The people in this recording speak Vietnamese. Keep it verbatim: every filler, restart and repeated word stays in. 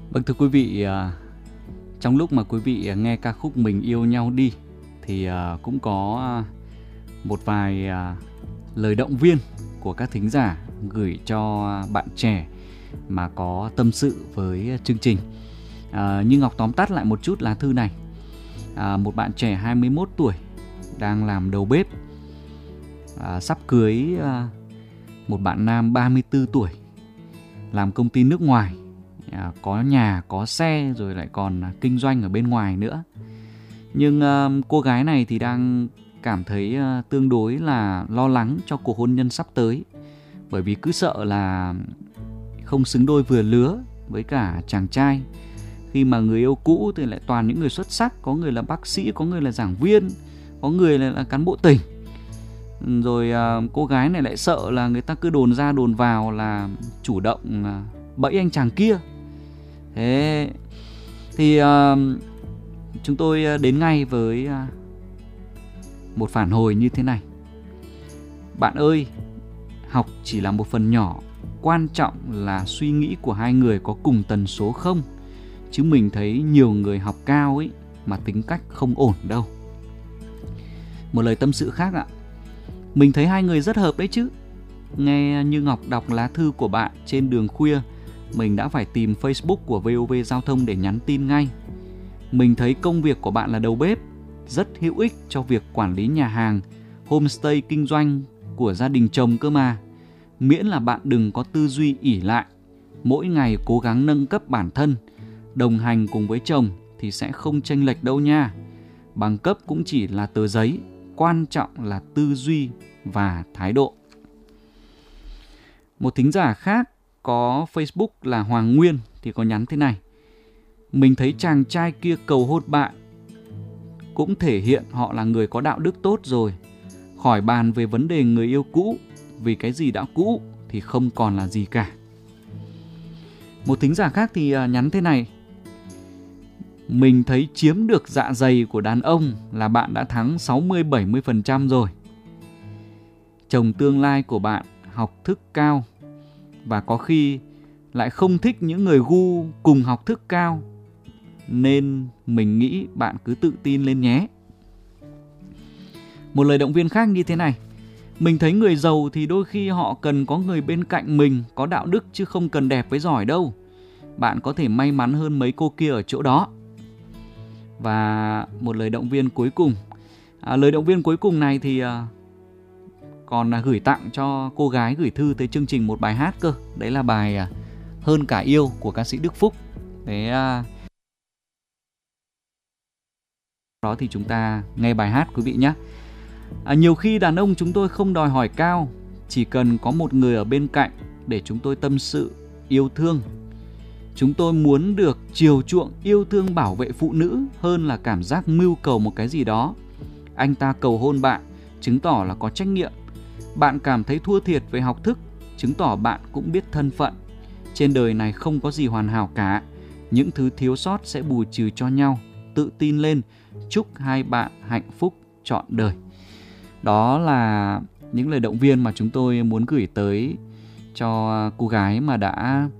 Vâng, thưa quý vị, à, trong lúc mà quý vị nghe ca khúc Mình Yêu Nhau Đi thì à, cũng có à, một vài à, lời động viên của các thính giả gửi cho bạn trẻ mà có tâm sự với chương trình. À, như Ngọc tóm tắt lại một chút lá thư này. À, một bạn trẻ hai mươi mốt tuổi đang làm đầu bếp, à, sắp cưới à, một bạn nam ba mươi tư tuổi làm công ty nước ngoài, à, có nhà, có xe rồi lại còn kinh doanh ở bên ngoài nữa. Nhưng à, cô gái này thì đang cảm thấy à, tương đối là lo lắng cho cuộc hôn nhân sắp tới, bởi vì cứ sợ là không xứng đôi vừa lứa với cả chàng trai. Khi mà người yêu cũ thì lại toàn những người xuất sắc, có người là bác sĩ, có người là giảng viên, có người là, là cán bộ tỉnh. Rồi à, cô gái này lại sợ là người ta cứ đồn ra đồn vào là chủ động à, bẫy anh chàng kia. Thế thì à, chúng tôi đến ngay với à, một phản hồi như thế này. Bạn ơi, học chỉ là một phần nhỏ, quan trọng là suy nghĩ của hai người có cùng tần số không. Chứ mình thấy nhiều người học cao ấy mà tính cách không ổn đâu. Một lời tâm sự khác ạ. Mình thấy hai người rất hợp đấy chứ. Nghe như Ngọc đọc lá thư của bạn trên đường khuya, mình đã phải tìm Facebook của vê o vê Giao thông để nhắn tin ngay. Mình thấy công việc của bạn là đầu bếp, rất hữu ích cho việc quản lý nhà hàng, homestay kinh doanh của gia đình chồng cơ mà. Miễn là bạn đừng có tư duy ỷ lại, mỗi ngày cố gắng nâng cấp bản thân, đồng hành cùng với chồng thì sẽ không chênh lệch đâu nha. Bằng cấp cũng chỉ là tờ giấy, quan trọng là tư duy và thái độ. Một thính giả khác có Facebook là Hoàng Nguyên thì có nhắn thế này. Mình thấy chàng trai kia cầu hôn bạn cũng thể hiện họ là người có đạo đức tốt rồi. Khỏi bàn về vấn đề người yêu cũ, vì cái gì đã cũ thì không còn là gì cả. Một thính giả khác thì nhắn thế này. Mình thấy chiếm được dạ dày của đàn ông là bạn đã thắng sáu mươi đến bảy mươi phần trăm rồi. Chồng tương lai của bạn học thức cao và có khi lại không thích những người gu cùng học thức cao, nên mình nghĩ bạn cứ tự tin lên nhé. Một lời động viên khác như thế này. Mình thấy người giàu thì đôi khi họ cần có người bên cạnh mình có đạo đức chứ không cần đẹp với giỏi đâu. Bạn có thể may mắn hơn mấy cô kia ở chỗ đó. Và một lời động viên cuối cùng. À, lời động viên cuối cùng này thì à, còn à, gửi tặng cho cô gái gửi thư tới chương trình một bài hát cơ. Đấy là bài à, Hơn Cả Yêu của ca sĩ Đức Phúc. Thế à, đó thì chúng ta nghe bài hát quý vị nhé. À, nhiều khi đàn ông chúng tôi không đòi hỏi cao, chỉ cần có một người ở bên cạnh để chúng tôi tâm sự, yêu thương. Chúng tôi muốn được chiều chuộng, yêu thương, bảo vệ phụ nữ hơn là cảm giác mưu cầu một cái gì đó. Anh ta cầu hôn bạn, chứng tỏ là có trách nhiệm. Bạn cảm thấy thua thiệt về học thức, chứng tỏ bạn cũng biết thân phận. Trên đời này không có gì hoàn hảo cả. Những thứ thiếu sót sẽ bù trừ cho nhau. Tự tin lên, chúc hai bạn hạnh phúc trọn đời. Đó là những lời động viên mà chúng tôi muốn gửi tới cho cô gái mà đã